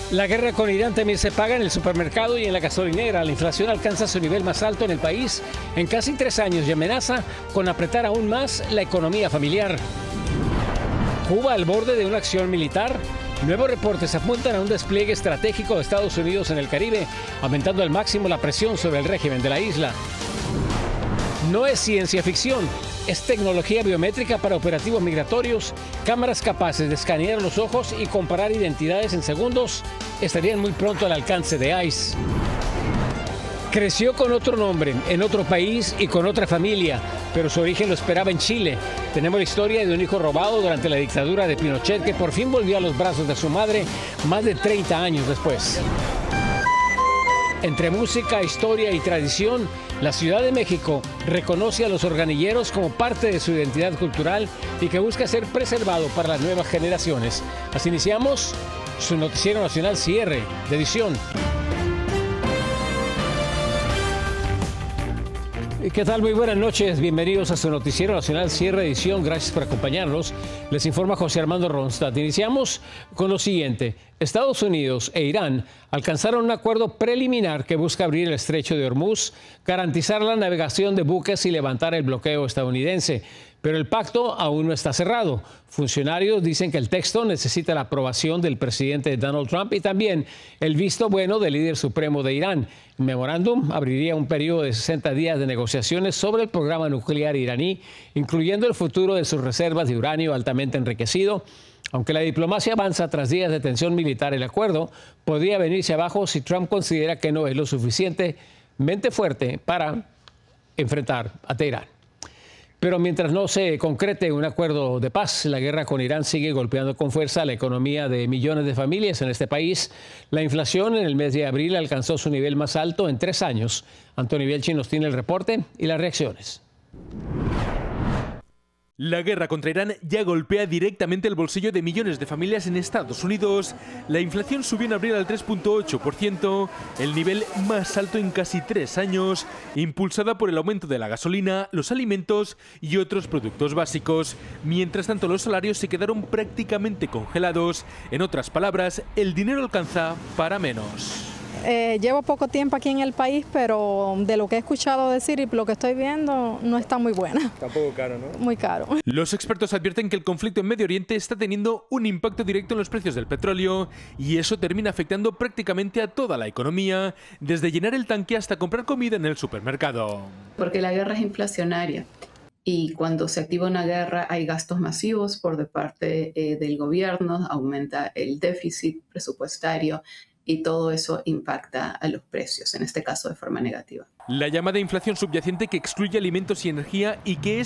La guerra con Irán también se paga en el supermercado y en la gasolinera. La inflación alcanza su nivel más alto en el país en casi 3 años y amenaza con apretar aún más la economía familiar. Cuba al borde de una acción militar. Nuevos reportes apuntan a un despliegue estratégico de Estados Unidos en el Caribe, aumentando al máximo la presión sobre el régimen de la isla. No es ciencia ficción. Es tecnología biométrica para operativos migratorios. Cámaras capaces de escanear los ojos y comparar identidades en segundos estarían muy pronto al alcance de ICE. Creció con otro nombre, en otro país y con otra familia, pero su origen lo esperaba en Chile. Tenemos la historia de un hijo robado durante la dictadura de Pinochet que por fin volvió a los brazos de su madre más de 30 años después. Entre música, historia y tradición, la Ciudad de México reconoce a los organilleros como parte de su identidad cultural y que busca ser preservado para las nuevas generaciones. Así iniciamos su noticiero nacional cierre de edición. ¿Qué tal? Muy buenas noches. Bienvenidos a su noticiero nacional cierre de edición. Gracias por acompañarnos. Les informa José Armando Ronstadt. Iniciamos con lo siguiente. Estados Unidos e Irán alcanzaron un acuerdo preliminar que busca abrir el estrecho de Hormuz, garantizar la navegación de buques y levantar el bloqueo estadounidense. Pero el pacto aún no está cerrado. Funcionarios dicen que el texto necesita la aprobación del presidente Donald Trump y también el visto bueno del líder supremo de Irán. El memorándum abriría un periodo de 60 días de negociaciones sobre el programa nuclear iraní, incluyendo el futuro de sus reservas de uranio altamente enriquecido. Aunque la diplomacia avanza tras días de tensión militar, el acuerdo podría venirse abajo si Trump considera que no es lo suficientemente fuerte para enfrentar a Teherán. Pero mientras no se concrete un acuerdo de paz, la guerra con Irán sigue golpeando con fuerza la economía de millones de familias en este país. La inflación en el mes de abril alcanzó su nivel más alto en 3 años. Antonio Bielchi nos tiene el reporte y las reacciones. La guerra contra Irán ya golpea directamente el bolsillo de millones de familias en Estados Unidos. La inflación subió en abril al 3,8%, el nivel más alto en casi 3 años, impulsada por el aumento de la gasolina, los alimentos y otros productos básicos. Mientras tanto, los salarios se quedaron prácticamente congelados. En otras palabras, el dinero alcanza para menos. Llevo poco tiempo aquí en el país, pero de lo que he escuchado decir y lo que estoy viendo, no está muy buena. Está un poco caro, ¿no? Muy caro. Los expertos advierten que el conflicto en Medio Oriente está teniendo un impacto directo en los precios del petróleo y eso termina afectando prácticamente a toda la economía, desde llenar el tanque hasta comprar comida en el supermercado. Porque la guerra es inflacionaria. Y cuando se activa una guerra hay gastos masivos por de parte del gobierno, aumenta el déficit presupuestario y todo eso impacta a los precios, en este caso de forma negativa. La llamada inflación subyacente, que excluye alimentos y energía y que es